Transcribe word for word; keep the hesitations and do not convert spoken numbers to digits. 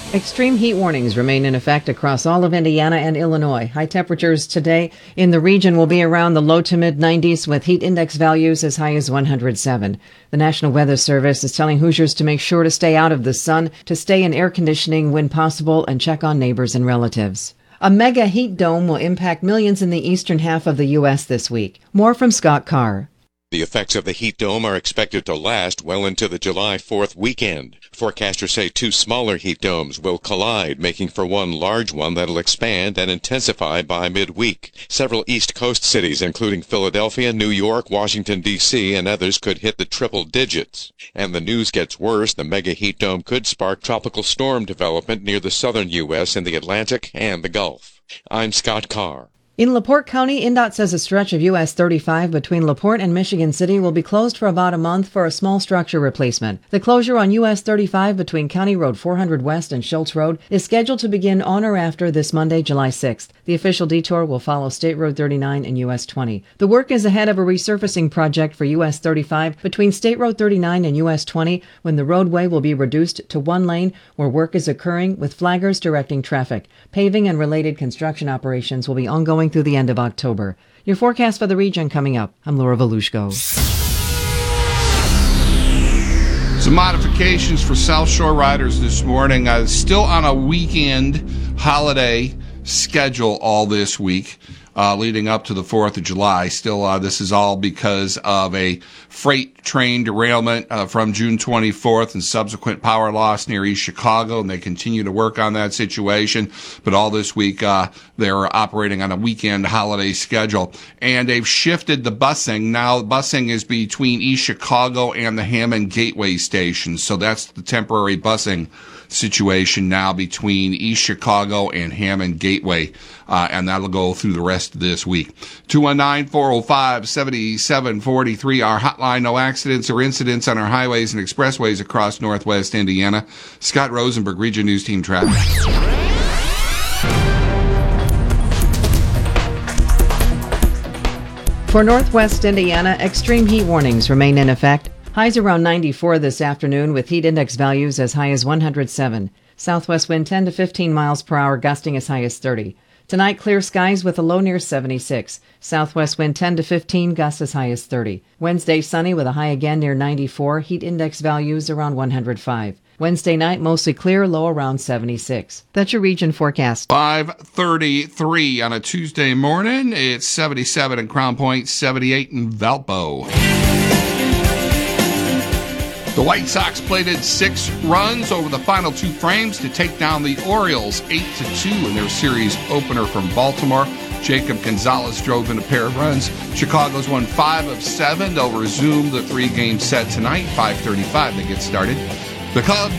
Extreme heat warnings remain in effect across all of Indiana and Illinois. High temperatures today in the region will be around the low to mid nineties with heat index values as high as one hundred seven. The National Weather Service is telling Hoosiers to make sure to stay out of the sun, to stay in air conditioning when possible, and check on neighbors and relatives. A mega heat dome will impact millions in the eastern half of the U S this week. More from Scott Carr. The effects of the heat dome are expected to last well into the July fourth weekend. Forecasters say two smaller heat domes will collide, making for one large one that'll expand and intensify by midweek. Several East Coast cities, including Philadelphia, New York, Washington, D C, and others, could hit the triple digits. And the news gets worse. The mega heat dome could spark tropical storm development near the southern U S in the Atlantic and the Gulf. I'm Scott Carr. In LaPorte County, N D O T says a stretch of U S thirty-five between LaPorte and Michigan City will be closed for about a month for a small structure replacement. The closure on U S thirty-five between County Road four hundred West and Schultz Road is scheduled to begin on or after this Monday, July sixth. The official detour will follow State Road thirty-nine and U S twenty. The work is ahead of a resurfacing project for U S thirty-five between State Road thirty-nine and U S twenty, when the roadway will be reduced to one lane where work is occurring with flaggers directing traffic. Paving and related construction operations will be ongoing through the end of October. Your forecast for the region coming up. I'm Laura Volushko. Some modifications for South Shore riders this morning. Uh, still on a weekend holiday schedule all this week, uh, leading up to the fourth of July. Still, uh, this is all because of a freight train derailment uh, from June twenty-fourth and subsequent power loss near East Chicago, and they continue to work on that situation. But all this week, uh, they're operating on a weekend holiday schedule. And they've shifted the busing. Now, busing is between East Chicago and the Hammond Gateway station. So that's the temporary busing situation now between East Chicago and Hammond Gateway. Uh, and that'll go through the rest of this week. two one nine, four oh five, seven seven four three, our hotline. No accidents or incidents on our highways and expressways across northwest Indiana. Scott Rosenberg, Region News Team Traffic. For northwest Indiana, extreme heat warnings remain in effect. Highs around ninety-four this afternoon with heat index values as high as one hundred seven. Southwest wind ten to fifteen miles per hour, gusting as high as thirty. Tonight, clear skies with a low near seventy-six. Southwest wind ten to fifteen, gusts as high as thirty. Wednesday, sunny with a high again near ninety-four. Heat index values around one hundred five. Wednesday night, mostly clear, low around seventy-six. That's your region forecast. five thirty-three on a Tuesday morning. It's seventy-seven in Crown Point, seventy-eight in Valpo. The White Sox plated six runs over the final two frames to take down the Orioles eight to two in their series opener from Baltimore. Jacob Gonzalez drove in a pair of runs. Chicago's won five of seven. They'll resume the three-game set tonight, five thirty-five. They get started. The Cubs